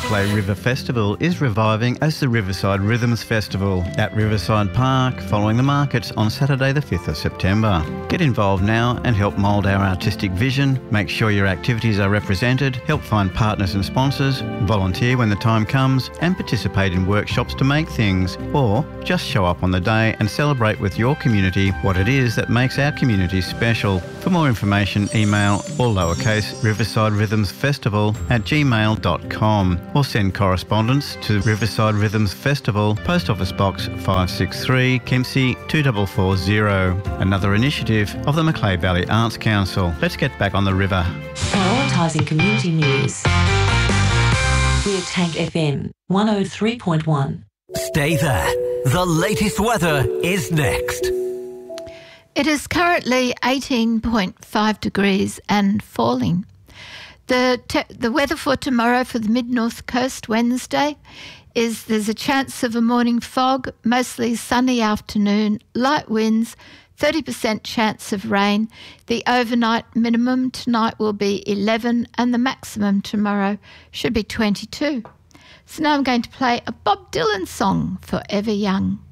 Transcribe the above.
Macleay River Festival is reviving as the Riverside Rhythms Festival at Riverside Park following the markets on Saturday the 5th of September. Get involved now and help mould our artistic vision, make sure your activities are represented, help find partners and sponsors, volunteer when the time comes and participate in workshops to make things, or just show up on the day and celebrate with your community what it is that makes our community special. For more information, email all lowercase riversiderhythmsfestival@gmail.com or send correspondence to Riverside Rhythms Festival, Post Office Box 563, Kempsey 2440. Another initiative of the Macleay Valley Arts Council. Let's get back on the river. Prioritising community news. We're Tank FM 103.1. Stay there. The latest weather is next. It is currently 18.5 degrees and falling. The weather for tomorrow for the mid-north coast Wednesday is there's a chance of a morning fog, mostly sunny afternoon, light winds, 30% chance of rain. The overnight minimum tonight will be 11 and the maximum tomorrow should be 22. So now I'm going to play a Bob Dylan song, Forever Young.